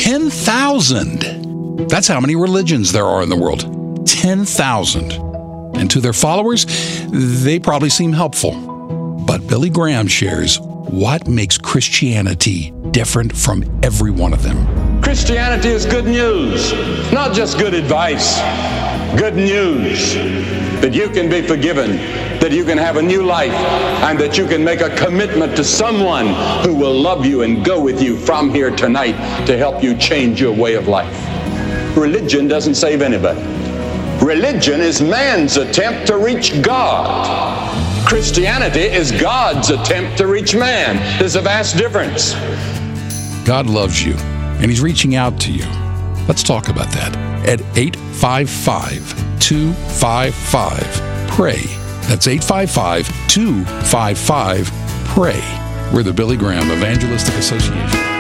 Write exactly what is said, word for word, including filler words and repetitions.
ten thousand. That's how many religions there are in the world. ten thousand. And to their followers, they probably seem helpful. But Billy Graham shares what makes Christianity different from every one of them. Christianity is good news, not just good advice. Good news that you can be forgiven, that you can have a new life, and that you can make a commitment to someone who will love you and go with you from here tonight to help you change your way of life. Religion doesn't save anybody. Religion is man's attempt to reach God. Christianity is God's attempt to reach man. There's a vast difference. God loves you, and He's reaching out to you. Let's talk about that at eight five five, two five five, P R A Y. That's eight five five, two five five, P R A Y. We're the Billy Graham Evangelistic Association.